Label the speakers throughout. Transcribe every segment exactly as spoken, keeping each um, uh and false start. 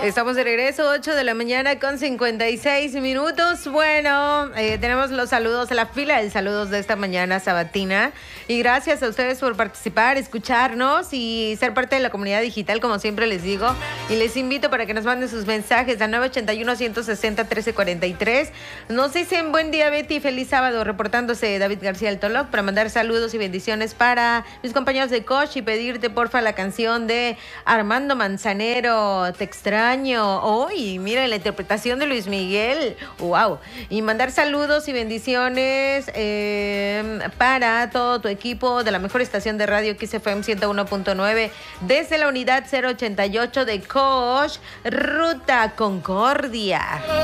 Speaker 1: Estamos de regreso, ocho de la mañana con cincuenta y seis minutos. Bueno, eh, tenemos los saludos, la fila de saludos de esta mañana sabatina. Y gracias a ustedes por participar, escucharnos y ser parte de la comunidad digital, como siempre les digo. Y les invito para que nos manden sus mensajes al nueve ochenta y uno, ciento sesenta, trece cuarenta y tres. Nos dicen buen día, Betty, feliz sábado, reportándose David García del Toloc, para mandar saludos y bendiciones para mis compañeros de coach y pedirte porfa la canción de Armando Manzanero, Te extraño. Hoy, mira la interpretación de Luis Miguel, wow. Y mandar saludos y bendiciones eh, para todo tu equipo de la mejor estación de radio Kiss F M ciento uno punto nueve desde la unidad cero ochenta y ocho de Coach, Ruta Concordia.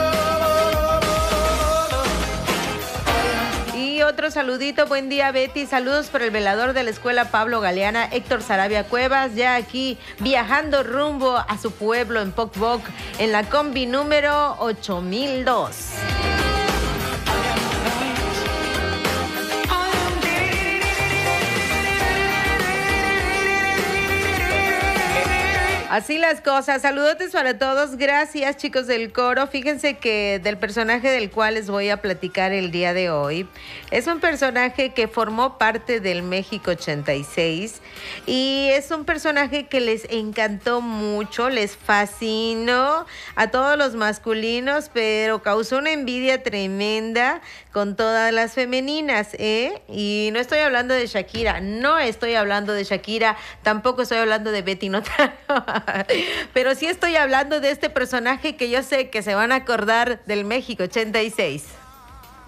Speaker 1: Y otro saludito, buen día Betty, saludos por el velador de la escuela Pablo Galeana, Héctor Sarabia Cuevas, ya aquí viajando rumbo a su pueblo en Pocboc, en la combi número ocho mil dos. Así las cosas, saludotes para todos, gracias chicos del coro. Fíjense que del personaje del cual les voy a platicar el día de hoy, es un personaje que formó parte del México ochenta y seis y es un personaje que les encantó mucho, les fascinó a todos los masculinos, pero causó una envidia tremenda con todas las femeninas, ¿eh? Y no estoy hablando de Shakira, no estoy hablando de Shakira, tampoco estoy hablando de Betty Notaro. Pero sí estoy hablando de este personaje que yo sé que se van a acordar del México ochenta y seis.